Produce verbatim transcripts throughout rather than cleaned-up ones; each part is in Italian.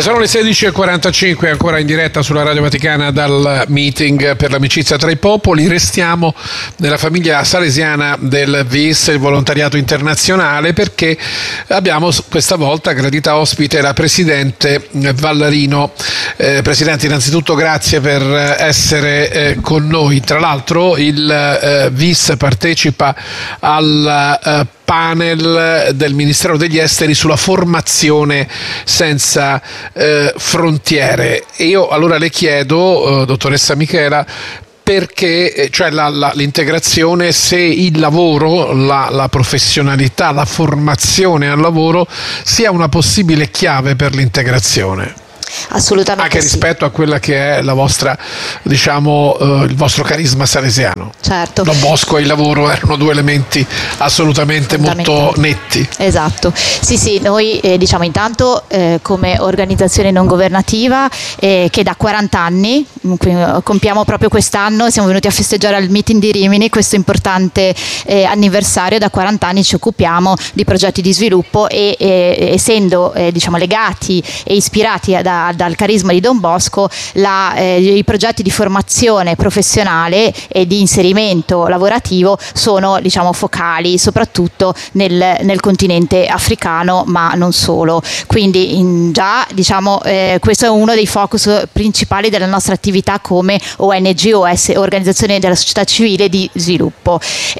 Sono le sedici e quarantacinque, ancora in diretta sulla Radio Vaticana dal meeting per l'amicizia tra i popoli. Restiamo nella famiglia salesiana del V I S, il volontariato internazionale, perché abbiamo questa volta gradita ospite la Presidente Vallarino. Eh, Presidente, innanzitutto grazie per essere eh, con noi. Tra l'altro il eh, V I S partecipa al eh, panel del Ministero degli Esteri sulla formazione senza eh, frontiere. E io allora le chiedo, eh, dottoressa Michela, perché, cioè la, la, l'integrazione, se il lavoro, la, la professionalità, la formazione al lavoro sia una possibile chiave per l'integrazione. Assolutamente anche rispetto sì. a quella che è la vostra, diciamo, uh, il vostro carisma salesiano. Certo. Don Bosco e il lavoro erano due elementi assolutamente molto netti. Esatto. Sì, sì, noi eh, diciamo intanto eh, come organizzazione non governativa eh, che da quaranta anni, compiamo proprio quest'anno, siamo venuti a festeggiare al meeting di Rimini questo importante eh, anniversario. Da quaranta anni ci occupiamo di progetti di sviluppo e eh, essendo eh, diciamo legati e ispirati da dal carisma di Don Bosco, la, eh, i progetti di formazione professionale e di inserimento lavorativo sono diciamo focali soprattutto nel, nel continente africano, ma non solo. Quindi in, già diciamo eh, questo è uno dei focus principali della nostra attività come O N G, O S, Organizzazione della Società Civile di Sviluppo.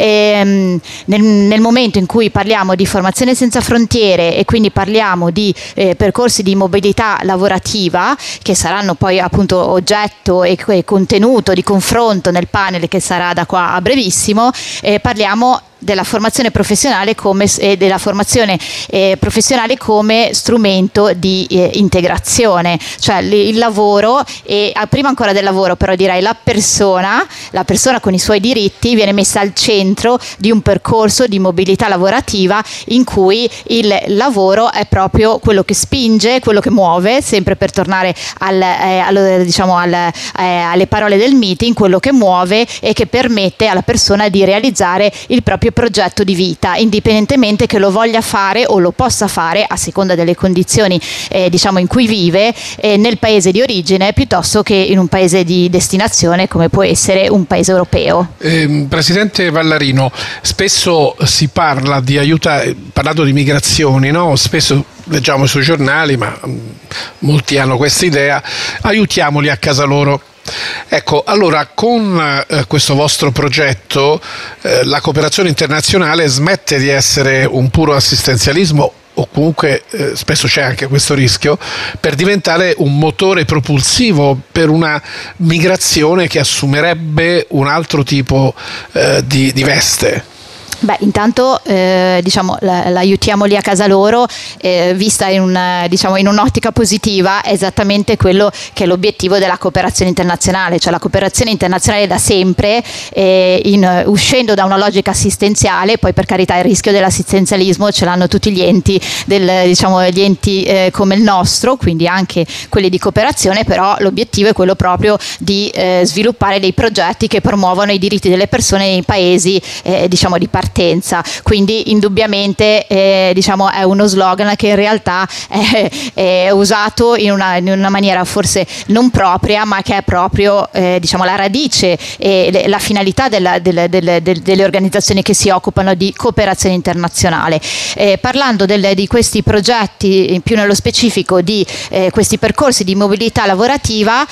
E, nel, nel momento in cui parliamo di formazione senza frontiere e quindi parliamo di eh, percorsi di mobilità lavorativa, che saranno poi appunto oggetto e contenuto di confronto nel panel che sarà da qua a brevissimo, eh, parliamo della formazione professionale come e della formazione eh, professionale come strumento di eh, integrazione, cioè il lavoro e prima ancora del lavoro però direi la persona, la persona con i suoi diritti viene messa al centro di un percorso di mobilità lavorativa in cui il lavoro è proprio quello che spinge, quello che muove, sempre per tornare al, eh, al, diciamo al, eh, alle parole del meeting, quello che muove e che permette alla persona di realizzare il proprio progetto di vita, indipendentemente che lo voglia fare o lo possa fare a seconda delle condizioni eh, diciamo in cui vive eh, nel paese di origine piuttosto che in un paese di destinazione come può essere un paese europeo. Eh, Presidente Vallarino, spesso si parla di aiuta, parlando di migrazioni, no? Spesso leggiamo sui giornali, ma mh, molti hanno questa idea, aiutiamoli a casa loro. Ecco, allora con eh, questo vostro progetto eh, la cooperazione internazionale smette di essere un puro assistenzialismo, o comunque eh, spesso c'è anche questo rischio, per diventare un motore propulsivo per una migrazione che assumerebbe un altro tipo eh, di, di veste. Beh, intanto eh, diciamo l'aiutiamoli a casa loro, eh, vista in, una, diciamo, in un'ottica positiva, è esattamente quello che è l'obiettivo della cooperazione internazionale, cioè la cooperazione internazionale da sempre, eh, in, uscendo da una logica assistenziale. Poi per carità il rischio dell'assistenzialismo ce l'hanno tutti gli enti, del, diciamo, gli enti eh, come il nostro, quindi anche quelli di cooperazione, però l'obiettivo è quello proprio di eh, sviluppare dei progetti che promuovono i diritti delle persone nei paesi eh, diciamo di partenza. Quindi indubbiamente eh, diciamo è uno slogan che in realtà è, è usato in una, in una maniera forse non propria, ma che è proprio eh, diciamo la radice e la finalità della, della, delle, delle organizzazioni che si occupano di cooperazione internazionale. Eh, parlando del, di questi progetti, più nello specifico di eh, questi percorsi di mobilità lavorativa,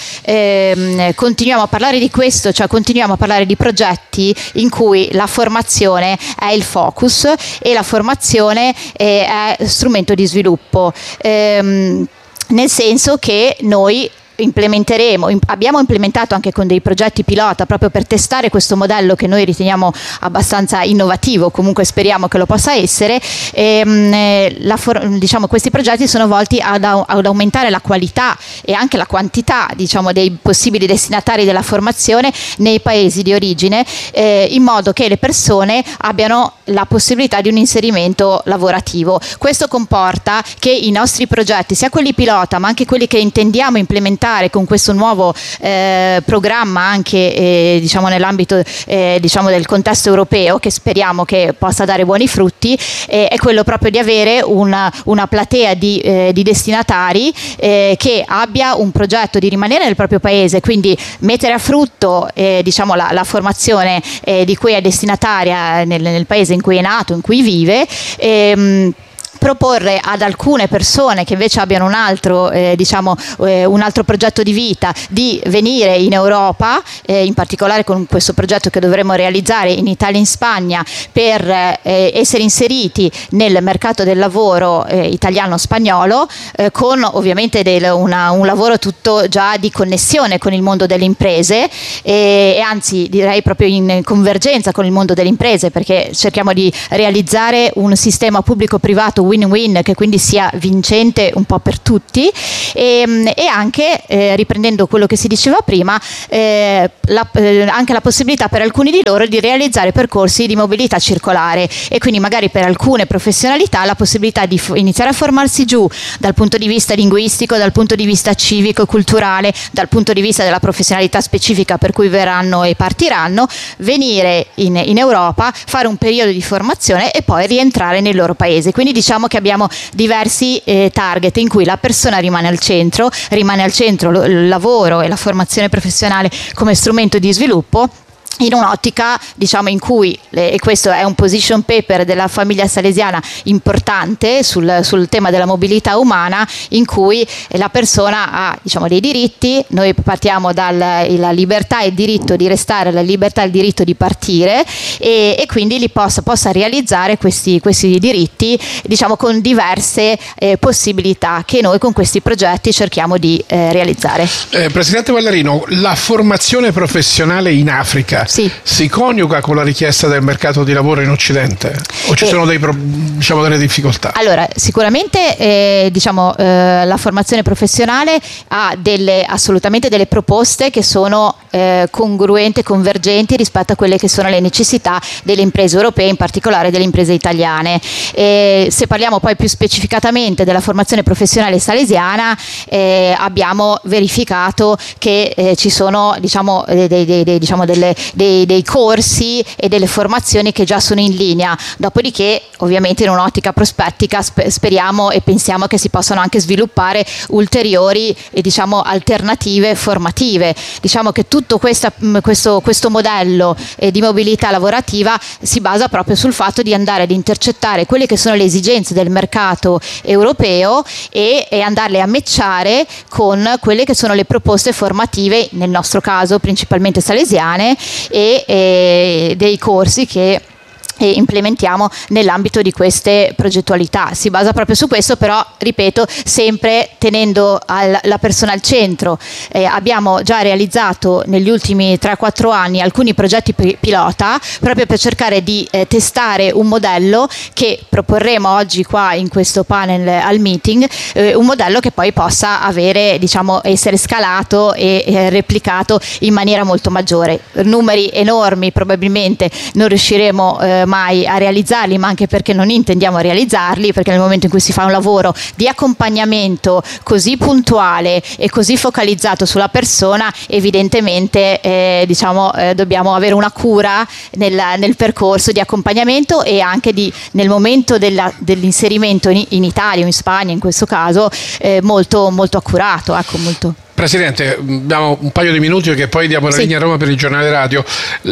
eh, continuiamo a parlare di questo, cioè continuiamo a parlare di progetti in cui la formazione è il focus e la formazione è strumento di sviluppo, ehm, nel senso che noi implementeremo, abbiamo implementato anche con dei progetti pilota proprio per testare questo modello che noi riteniamo abbastanza innovativo, comunque speriamo che lo possa essere. E, la for- diciamo, questi progetti sono volti ad, ad aumentare la qualità e anche la quantità, diciamo, dei possibili destinatari della formazione nei paesi di origine, eh, in modo che le persone abbiano la possibilità di un inserimento lavorativo. Questo comporta che i nostri progetti, sia quelli pilota ma anche quelli che intendiamo implementare sperimentare con questo nuovo eh, programma anche eh, diciamo nell'ambito eh, diciamo del contesto europeo, che speriamo che possa dare buoni frutti, eh, è quello proprio di avere una, una platea di, eh, di destinatari eh, che abbia un progetto di rimanere nel proprio paese, quindi mettere a frutto eh, diciamo la, la formazione eh, di cui è destinataria nel, nel paese in cui è nato, in cui vive, ehm, proporre ad alcune persone che invece abbiano un altro, eh, diciamo, eh, un altro progetto di vita di venire in Europa, eh, in particolare con questo progetto che dovremo realizzare in Italia e in Spagna, per eh, essere inseriti nel mercato del lavoro eh, italiano-spagnolo, eh, con ovviamente del, una, un lavoro tutto già di connessione con il mondo delle imprese e, e anzi direi proprio in convergenza con il mondo delle imprese, perché cerchiamo di realizzare un sistema pubblico-privato win-win che quindi sia vincente un po' per tutti, e, e anche eh, riprendendo quello che si diceva prima, eh, la, eh, anche la possibilità per alcuni di loro di realizzare percorsi di mobilità circolare, e quindi magari per alcune professionalità la possibilità di f- iniziare a formarsi giù dal punto di vista linguistico, dal punto di vista civico e culturale, dal punto di vista della professionalità specifica per cui verranno e partiranno, venire in, in Europa, fare un periodo di formazione e poi rientrare nel loro paese. Quindi diciamo che abbiamo diversi eh, target in cui la persona rimane al centro, rimane al centro lo, il lavoro e la formazione professionale come strumento di sviluppo, in un'ottica diciamo in cui, e questo è un position paper della famiglia salesiana importante sul, sul tema della mobilità umana, in cui la persona ha diciamo dei diritti. Noi partiamo dalla libertà e il diritto di restare, la libertà e il diritto di partire, e, e quindi li possa, possa realizzare questi, questi diritti diciamo con diverse eh, possibilità che noi con questi progetti cerchiamo di eh, realizzare. Eh, Presidente Vallarino, la formazione professionale in Africa Sì. si coniuga con la richiesta del mercato di lavoro in Occidente? O ci eh, sono dei, diciamo, delle difficoltà? Allora, sicuramente eh, diciamo, eh, la formazione professionale ha delle, assolutamente delle proposte che sono eh, congruenti e convergenti rispetto a quelle che sono le necessità delle imprese europee, in particolare delle imprese italiane. E se parliamo poi più specificatamente della formazione professionale salesiana, eh, abbiamo verificato che eh, ci sono diciamo, dei, dei, dei, diciamo delle Dei, dei corsi e delle formazioni che già sono in linea, dopodiché ovviamente in un'ottica prospettica speriamo e pensiamo che si possano anche sviluppare ulteriori eh, diciamo alternative formative. Diciamo che tutto questa, questo, questo modello eh, di mobilità lavorativa si basa proprio sul fatto di andare ad intercettare quelle che sono le esigenze del mercato europeo e, e andarle a matchare con quelle che sono le proposte formative, nel nostro caso principalmente salesiane, e, e dei corsi che e implementiamo nell'ambito di queste progettualità. Si basa proprio su questo, però ripeto, sempre tenendo al, la persona al centro. Eh, abbiamo già realizzato negli ultimi tre quattro anni alcuni progetti pilota proprio per cercare di eh, testare un modello che proporremo oggi qua in questo panel al meeting, eh, un modello che poi possa avere, diciamo, essere scalato e eh, replicato in maniera molto maggiore. Numeri enormi probabilmente non riusciremo eh, mai a realizzarli, ma anche perché non intendiamo realizzarli, perché nel momento in cui si fa un lavoro di accompagnamento così puntuale e così focalizzato sulla persona, evidentemente eh, diciamo eh, dobbiamo avere una cura nel, nel percorso di accompagnamento e anche di, nel momento della, dell'inserimento in, in Italia o in Spagna in questo caso eh, molto, molto accurato, ecco, molto. Presidente, abbiamo un paio di minuti perché poi diamo la sì. linea a Roma per il giornale radio.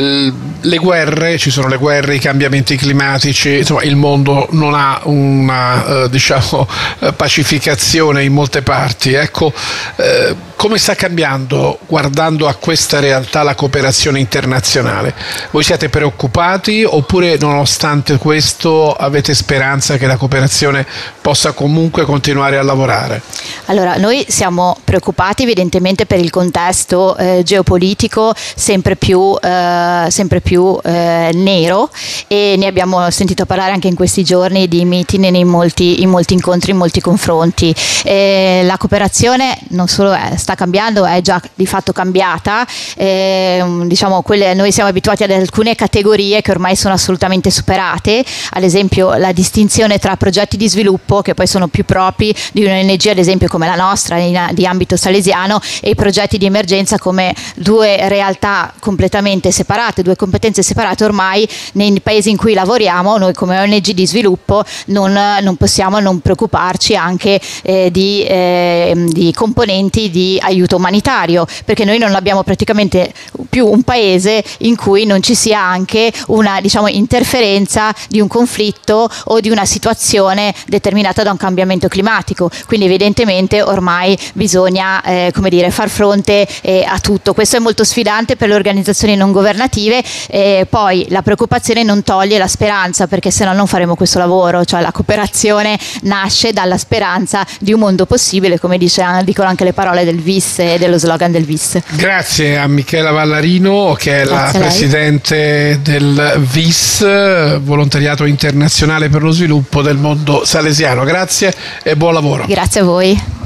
Le guerre, ci sono le guerre, i cambiamenti climatici, insomma il mondo non ha una eh, diciamo pacificazione in molte parti. Ecco, eh, come sta cambiando, guardando a questa realtà, la cooperazione internazionale? Voi siete preoccupati oppure nonostante questo avete speranza che la cooperazione possa comunque continuare a lavorare? Allora, noi siamo preoccupati evidentemente per il contesto eh, geopolitico sempre più, eh, sempre più eh, nero, e ne abbiamo sentito parlare anche in questi giorni di meeting in molti, in molti incontri, in molti confronti. Eh, la cooperazione non solo è, sta cambiando, è già di fatto cambiata. Eh, diciamo, quelle, noi siamo abituati ad alcune categorie che ormai sono assolutamente superate, ad esempio la distinzione tra progetti di sviluppo che poi sono più propri di un'O N G ad esempio come come la nostra in, di ambito salesiano e i progetti di emergenza come due realtà completamente separate, due competenze separate. Ormai nei paesi in cui lavoriamo, noi come O N G di sviluppo non, non possiamo non preoccuparci anche eh, di, eh, di componenti di aiuto umanitario, perché noi non abbiamo praticamente più un paese in cui non ci sia anche una, diciamo, interferenza di un conflitto o di una situazione determinata da un cambiamento climatico. Quindi evidentemente ormai bisogna eh, come dire, far fronte eh, a tutto. Questo è molto sfidante per le organizzazioni non governative, eh, poi la preoccupazione non toglie la speranza, perché se no non faremo questo lavoro, cioè la cooperazione nasce dalla speranza di un mondo possibile, come dice, dicono anche le parole del V I S e dello slogan del V I S. Grazie a Michela Vallarino, che è Grazie la presidente del V I S, Volontariato Internazionale per lo Sviluppo del Mondo Salesiano. Grazie e buon lavoro. Grazie a voi.